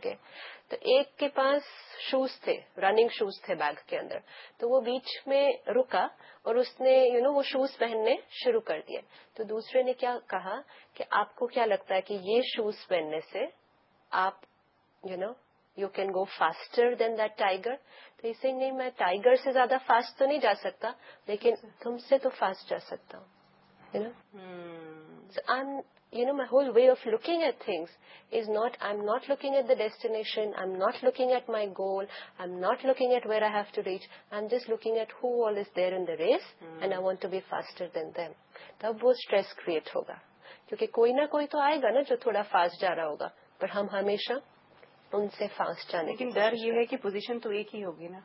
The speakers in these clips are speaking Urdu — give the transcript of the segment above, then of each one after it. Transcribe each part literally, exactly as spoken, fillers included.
لگے. تو ایک کے پاس شوز تھے, رننگ شوز تھے بیگ کے اندر, تو وہ بیچ میں رکا اور اس نے یو نو وہ شوز پہننے شروع کر دیے. تو دوسرے نے کیا کہا کہ آپ کو کیا لگتا ہے کہ یہ شوز پہننے سے آپ you know you can go faster than that tiger. تو اسے نہیں, میں ٹائیگر سے زیادہ فاسٹ تو نہیں جا سکتا لیکن تم سے تو فاسٹ جا سکتا ہوں. You know so I am you know, my whole way of looking at things is not, I'm not looking at the destination, I'm not looking at my goal, I'm not looking at where I have to reach, I'm just looking at who all is there in the race hmm. and I want to be faster than them. تب وہ stress create ہوگا, کیونکہ کوئی نہ کوئی تو آئے گا نا جو تھوڑا فاسٹ جا رہا ہوگا, پر ہم ہمیشہ ان سے فاسٹ جانے. لیکن ڈر یہ ہے کہ پوزیشن تو ایک ہی ہوگی نا.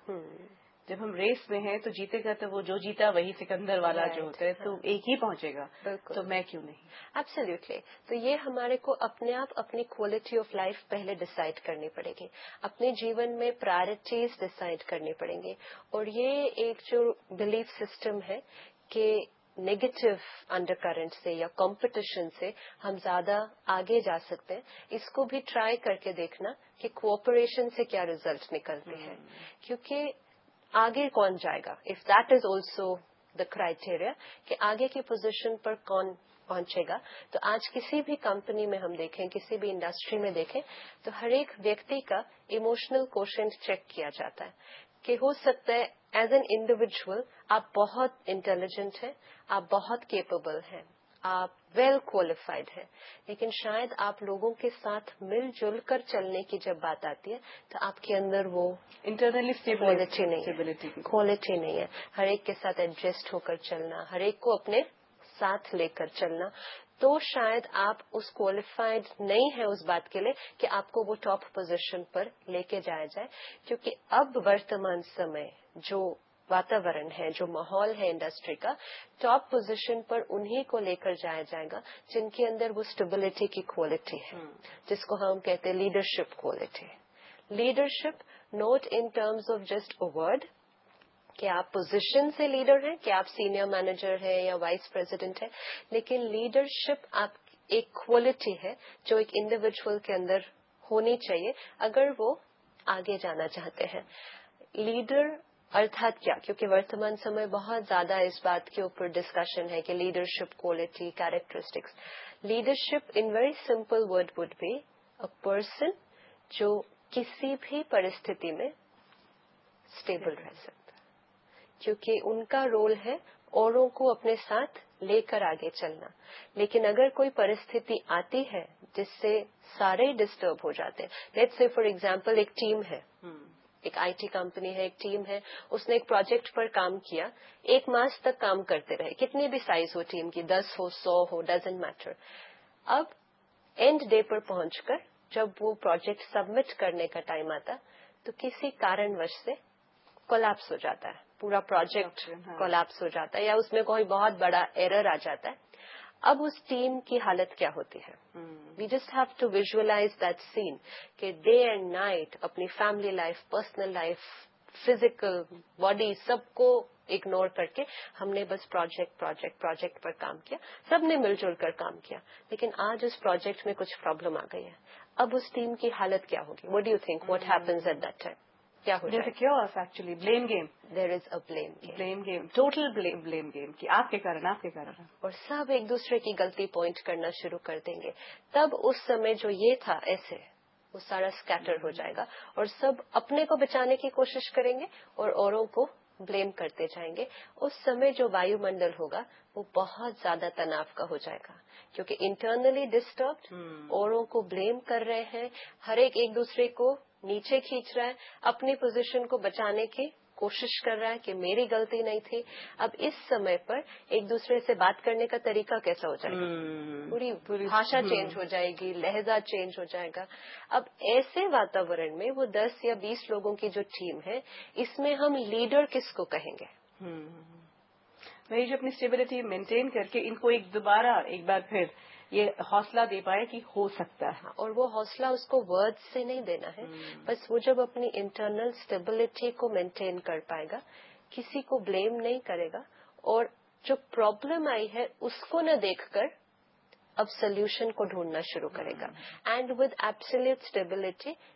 جب ہم ریس میں ہیں تو جیتے گا تو وہ جو جیتا وہی سکندر والا جو ہوتا ہے تو ایک ہی پہنچے گا, تو میں کیوں نہیں. ایبسلیوٹلی. تو یہ ہمارے کو اپنے آپ اپنی کوالٹی آف لائف پہلے ڈسائڈ کرنی پڑے گی, اپنے جیون میں پرائرٹیز ڈسائڈ کرنی پڑیں گی. اور یہ ایک جو بلیف سسٹم ہے کہ نیگیٹو انڈر کرنٹ سے یا کمپٹیشن سے ہم زیادہ آگے جا سکتے ہیں, اس کو بھی ٹرائی کر کے دیکھنا کہ کوآپریشن سے کیا ریزلٹ نکلتے ہیں, کیونکہ آگے کون جائے گا. If that is also the criteria کہ آگے کی پوزیشن پر کون پہنچے گا. تو آج کسی بھی کمپنی میں ہم دیکھیں, کسی بھی انڈسٹری میں دیکھیں, تو ہر ایک ویکتی کا ایموشنل کوشنٹ چیک کیا جاتا ہے کہ ہو سکتا ہے ایز این انڈیویجول آپ بہت انٹیلیجنٹ ہیں, آپ بہت کیپیبل ہیں, آپ ویل کوالیفائڈ ہیں, لیکن شاید آپ لوگوں کے ساتھ مل جل کر چلنے کی جب بات آتی ہے تو آپ کے اندر وہ انٹرنلی کوالٹی نہیں ہے, کوالٹی نہیں ہے. ہر ایک کے ساتھ ایڈجسٹ ہو کر چلنا, ہر ایک کو اپنے ساتھ لے کر چلنا, تو شاید آپ اس کوالیفائڈ نہیں ہے اس بات کے لیے کہ آپ کو وہ ٹاپ پوزیشن پر لے کے جایا جائے. کیونکہ اب ورتمان سمے جو واتاورن ہے, جو ماحول ہے انڈسٹری کا, ٹاپ پوزیشن پر انہی کو لے کر جایا جائے گا جن کے اندر وہ اسٹیبلٹی کی کوالٹی ہے, جس کو ہم کہتے ہیں leadership quality. Leadership note in terms of just a word کہ آپ پوزیشن سے لیڈر ہیں, کہ آپ سینئر مینیجر ہیں یا وائس پریزیڈنٹ ہیں, لیکن لیڈرشپ آپ ایک کوالٹی ہے جو ایک انڈیویجول کے اندر ہونی چاہیے اگر وہ آگے جانا چاہتے ہیں. لیڈر ارتھات کیا, کیونکہ ورتمان سمے بہت زیادہ اس بات کے اوپر ڈسکشن ہے کہ leadership quality characteristics. Leadership in very simple word would be a person جو کسی بھی پرستھتی میں اسٹیبل رہ سکتا, کیونکہ ان کا رول ہے اوروں کو اپنے ساتھ لے کر آگے چلنا. لیکن اگر کوئی پرستھتی آتی ہے جس سے سارے ڈسٹرب ہو جاتے ہیں, لیٹس سے فار ایگزامپل ایک ٹیم ہے, ایک آئی ٹی کمپنی ہے, ایک ٹیم ہے, اس نے ایک پروجیکٹ پر کام کیا, ایک ماس تک کام کرتے رہے, کتنی بھی سائز ہو ٹیم کی, دس ہو سو ہو ڈزنٹ میٹر. اب اینڈ ڈے پر پہنچ کر جب وہ پروجیکٹ سبمٹ کرنے کا ٹائم آتا تو کسی کارن وش سے کولیپس ہو جاتا ہے, پورا پروجیکٹ کولیپس ہو جاتا ہے یا اس میں کوئی بہت بڑا ایرر آ جاتا ہے. اب اس ٹیم کی حالت کیا ہوتی ہے؟ We just have to visualise that سین کہ ڈے اینڈ نائٹ اپنی family life, personal life, physical body سب کو اگنور کر کے ہم نے بس پروجیکٹ پروجیکٹ پروجیکٹ پر کام کیا, سب نے مل جل کر کام کیا, لیکن آج اس پروجیکٹ میں کچھ پرابلم آ گئی ہے. اب اس ٹیم کی حالت کیا ہوگی؟ What do you think what happens at that time? کیا ہو جائے کیا ایکچولی بلیم گیم, دیر از اے blame blame game, total blame blame game کہ آپ کے کارن آپ کے کارن, اور سب ایک دوسرے کی غلطی پوائنٹ کرنا شروع کر دیں گے. تب اس سمے جو یہ تھا ایسے وہ سارا اسکیٹر ہو جائے گا اور سب اپنے کو بچانے کی کوشش کریں گے اور اوروں کو بلیم کرتے جائیں گے. اس سمے جو وایو منڈل ہوگا وہ بہت زیادہ تناؤ کا ہو جائے گا, کیونکہ انٹرنلی ڈسٹربڈ, اوروں کو بلیم کر رہے ہیں, ہر ایک ایک دوسرے کو نیچے کھینچ رہا ہے, اپنی پوزیشن کو بچانے کی کوشش کر رہا ہے کہ میری غلطی نہیں تھی. اب اس سمے پر ایک دوسرے سے بات کرنے کا طریقہ کیسا ہو جائے گا؟ پوری پوری بھاشا چینج ہو جائے گی, لہجہ چینج ہو جائے گا. اب ایسے واتاورن میں وہ دس یا بیس لوگوں کی جو ٹیم ہے, اس میں ہم لیڈر کس کو کہیں گے؟ وہی جو اپنی اسٹیبلٹی مینٹین کر کے ان کو ایک دوبارہ ایک بار پھر یہ حوصلہ دے پائے کہ ہو سکتا ہے. اور وہ حوصلہ اس کو ورڈ سے نہیں دینا ہے, بس وہ جب اپنی انٹرنل اسٹیبلٹی کو مینٹین کر پائے گا, کسی کو بلیم نہیں کرے گا, اور جو پرابلم آئی ہے اس کو نہ دیکھ کر اب سولوشن کو ڈھونڈنا شروع کرے گا. And with absolute stability